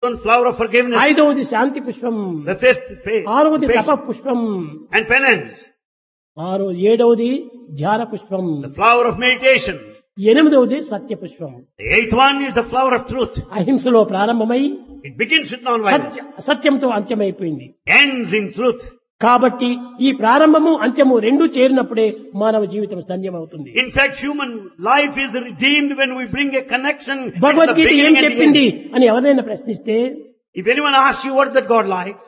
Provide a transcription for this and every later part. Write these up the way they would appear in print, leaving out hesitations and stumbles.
One flower of forgiveness. ఐదవది శాంతి పుష్పం, The fifth, faith. ఆరవది తప Patience పుష్పం, and penance. ఏడవది ధ్యాన పుష్పం, The flower of meditation. ఎనిమిదవది సత్య పుష్పం. The eighth one is the flower of truth. అహింసలో ప్రారంభమై It begins with non-violence. సత్యంతో అంత్యమైపోయింది. Ends in truth. కాబట్టి ఈ ప్రారంభము అంత్యము రెండు చేరినప్పుడే మానవ జీవితం ధన్యమవుతుంది. In fact, human life is redeemed when we bring a connection at the Bhagavad Gita ఏం beginning and the చెప్పింది end. అని ఎవరైనా ప్రశ్నిస్తే If anyone asks you what that God likes,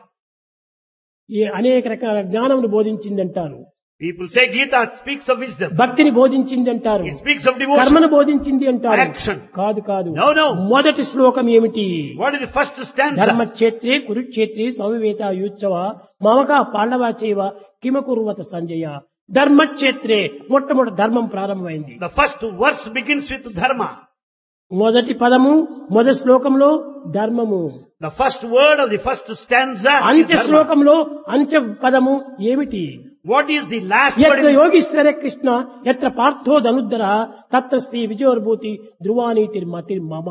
ఈ అనేక రకాల జ్ఞానమును బోధించింది అంటారు, people say Gita speaks of wisdom. భక్తిని బోధించింది అంటారు, It speaks of devotion. కర్మను బోధించింది అంటారు. Action. కాదు కాదు, No, no. మొదటి శ్లోకం ఏమిటి? What is the first stanza? ధర్మక్షేత్రే కురుక్షేత్రే సమవేత యుత్సవ మమక పాండవా చైవ కిమకుర్వత సంజయ. ధర్మక్షేత్రే మొట్టమొదటి ధర్మం ప్రారంభమైంది. The first verse begins with dharma. మొదటి పదము మొదటి శ్లోకంలో ధర్మము, The first word of the first stanza is అంత్య dharma. శ్లోకంలో అంత్య పదము ఏమిటి? What is the last word? ఎత్ర యోగీశ్వర కృష్ణ ఎత్ర పార్థో ధనుద్ధర తత్ర శ్రీ విజయోర్భూతి ధ్రువానీతిర్మతి మమ.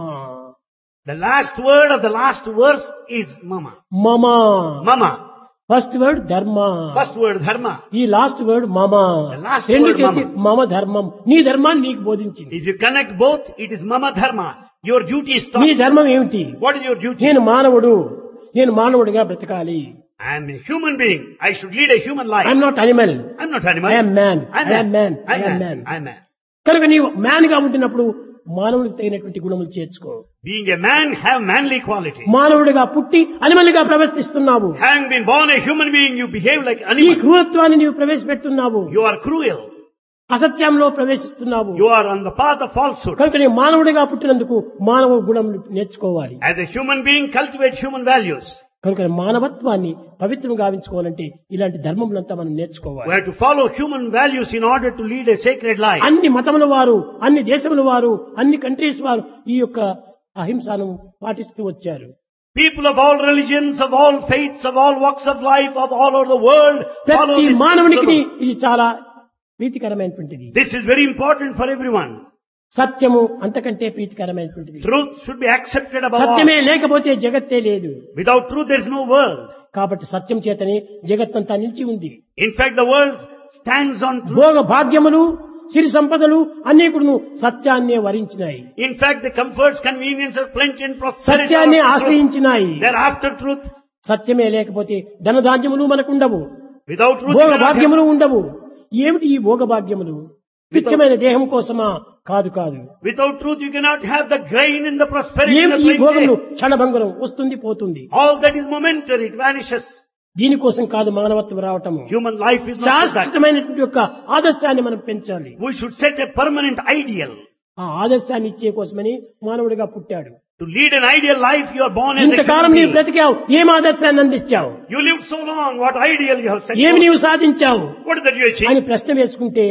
The last word of the last verse is mama. మమ. Mama. ఫస్ట్ వర్డ్ ధర్మ, First word dharma. ఈ లాస్ట్ వర్డ్ మమ. The last రెండు word చేతి mama. మమ ధర్మం, నీ ధర్మాన్ని నీకు బోధించింది. If you connect both, it is mama dharma. Your duty is నీ taught. ధర్మం ఏమిటి? What is your duty? నేను మానవుడు, నేను మానవుడిగా బ్రతకాలి. I am a human being. I should lead a human life. I'm not animal, I'm not animal. I am man. I'm I am man. I'm I am man. man. I'm man. కనుక నీవు man గా ఉంటున్నప్పుడు మానవుడికి తగినటువంటి గుణములు చేర్చుకో. Being a man, have manly quality. మానవుడిగా పుట్టి animal గా ప్రవర్తిస్తున్నావు. Having been born a human being, you behave like ఈ animal. క్రూరత్వాన్ని నీవు ప్రవేశపెడుతున్నావు, You are cruel. అసత్యంలో ప్రవేశిస్తున్నావు. You are on the path of falsehood. కనుక నీ మానవుడిగా పుట్టినందుకు మానవ గుణములు నేర్చుకోవాలి. As a human being, cultivate human values. కనుక మానవత్వాన్ని పవిత్రం గావించుకోవాలంటే ఇలాంటి ధర్మములంతా మనం నేర్చుకోవాలి. We have to follow human values in order to lead a sacred life. అన్ని మతముల వారు, అన్ని దేశముల వారు, అన్ని కంట్రీస్ వారు ఈ యొక్క అహింసను పాటిస్తూ వచ్చారు. People of all religions, of all faiths, of all walks of life, of all over the world follow ప్రతి this మానవునికి principle. ఇది చాలా ప్రీతికరమైనటువంటిది. This is very important for everyone. సత్యము అంతకంటే ప్రీతికరమైనటువంటిది. Truth should be accepted above all. సత్యమే లేకపోతే జగత్తే లేదు. Without truth, there is no world. కాబట్టి సత్యం చేతనే జగత్తంతా నిలిచి ఉంది. In fact, the world stands on truth. భోగ భాగ్యములు, సిరి సంపదలు అన్నీ కూడా సత్యాన్నే వరించినాయి. In fact, the comforts, conveniences, plenty and prosperity సత్యాన్ని are after truth. ఆశ్రయించినాయి. They are after truth. సత్యమే లేకపోతే ధనధాన్యములు మనకుండవు, Without truth, Bhoga you cannot have- భాగ్యములు ఉండవు. ఏమిటి ఈ భోగ భాగ్యములు? పిచ్చమైన దేహం కోసమా? కాదు కాదు. Without truth, you cannot have the grain and the prosperity and the ఏమిటి ఈ భోగములు? plenty. క్షణభంగురం, వస్తుంది పోతుంది. All that is momentary, it vanishes. దీనికోసం కాదు మానవత్వం రావటము. Human life is not for that. శాశ్వతమైనటువంటి యొక్క ఆదర్శాన్ని మనం పెంచాలి. We should set a permanent ideal. ఆ ఆదర్శాన్ని ఇచ్చే కోసమని మానవుడిగా పుట్టాడు. To lead an ideal life, you are born as a ఇంతకాలం human నీవు being. బ్రతికావు, ఏం ఆదర్శాన్ని అందించావు? You lived so long, what ideal you have set ఏమి forth? నీవు సాధించావు What is that you achieved? అని ప్రశ్న వేసుకుంటే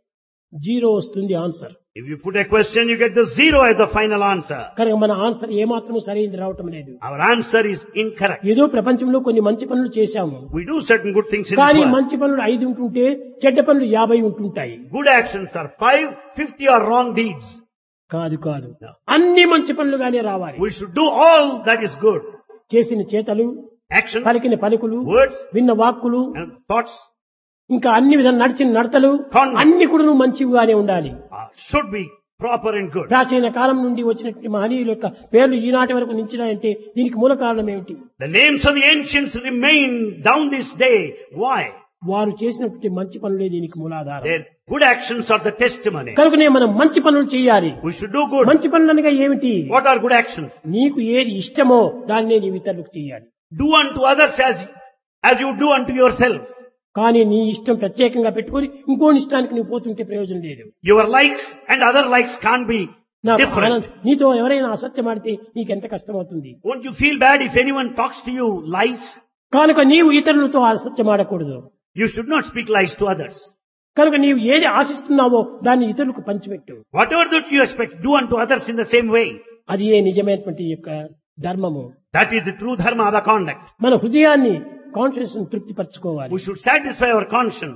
జీరో వస్తుంది answer. If you put a question, you get the zero as the final answer. కనుక మన answer ఏమాత్రం సరైనది రావటం లేదు. Our answer is incorrect. ఏదో ప్రపంచంలో కొన్ని మంచి పనులు చేశాము, We do certain good things in this కానీ world. మంచి పనులు 5 ఉంటుంటే చెడ్డ పనులు 50 ఉంటుంటాయి. Good actions are 5, 50 are wrong deeds. కాదు కాదు, అన్ని మంచి పనులుగానే రావాలి. We should do all that is good. చేసిన చేతలు, Actions, పలికిన పలుకులు, words, విన్న వాక్కులు, and thoughts ఇంకా అన్ని విధాలు నడిచిన నడతలు Conduct. అన్ని కూడా మంచిగానే ఉండాలి. should be proper and good. ప్రాచీన కాలం నుండి వచ్చినటువంటి మహనీయుల యొక్క పేర్లు ఈనాటి వరకు నిలిచినాయంటే దీనికి మూల కారణం ఏమిటి? The names of the ancients remain down this day. Why? వారు చేసినటువంటి మంచి పనులే దీనికి మూలాధారం. Their good actions are the testimony. కనుకనే మనం మంచి పనులు చేయాలి. We should do good. మంచి పనులు అనగా ఏమిటి? What are good actions? నీకు ఏది ఇష్టమో దాన్నే నీవు ఇతరులకు చేయాలి. Do unto others as you do unto yourself. కానీ నీ ఇష్టం ప్రత్యేకంగా పెట్టుకొని ఇంకోని ఇష్టానికి నువ్వు పోతుంటే ప్రయోజనం లేదు. Your likes and other likes can't be నాకు different. నీతో ఎవరైనా అసత్యం ఆడితే నీకెంత కష్టం అవుతుంది. Won't you feel bad if anyone talks to you lies? కనుక నీవు ఇతరులతో అసత్యం ఆడకూడదు. You should not speak lies to others. కనుక నీవు ఏది ఆశిస్తున్నావో దాన్ని ఇతరులకు పంచిపెట్టు. Whatever that you expect, do unto others in the same way. అది ఏ నిజమైనటువంటి యొక్క ధర్మము. That is the true dharma, the conduct. మన హృదయాన్ని conscious తృప్తిపరచుకోవాలి. We should satisfy our conscience.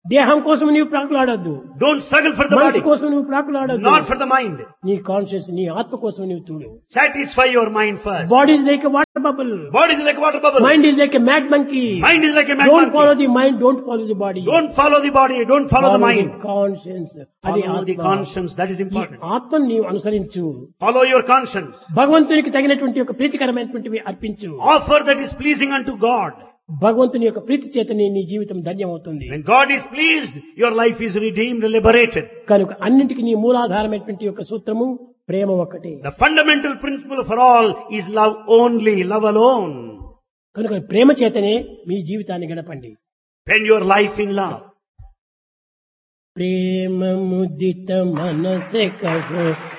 దేహం కోసం నీవు ప్రాకులాడద్దు, Don't struggle for the మనసు body, కోసం నువ్వు ప్రాకులాడద్దు, not for the mind. నీ కాన్షియస్ నీ ఆత్మ కోసం నీవు చూడు. Satisfy your mind first. Body is like a water bubble, Body is like a water bubble. Mind is like a mad monkey. Mind is like a mad don't follow monkey. The mind, don't follow the body, Don't follow the body, don't follow the mind. Conscience. అది Follow the ఆత్మ. conscience, that is ఈ important. ఆత్మను నీవు అనుసరించు, Follow your conscience. భగవంతునికి తగినటువంటి ఒక ప్రీతికరమైనటువంటివి అర్పించు. Offer that is pleasing unto God. భగవంతుని యొక్క ప్రీతి చేతనే నీ జీవితం ధన్యమవుతుంది. When God is pleased, your life is redeemed, liberated. కనుక అన్నింటికి నీ మూలాధారమైనటువంటి యొక్క సూత్రము ప్రేమ ఒక్కటే. The fundamental principle for all is love only, love alone. కనుక ప్రేమ చేతనే మీ జీవితాన్ని గడపండి. Spend your life in love. ప్రేమ ముదిత మనసే కహో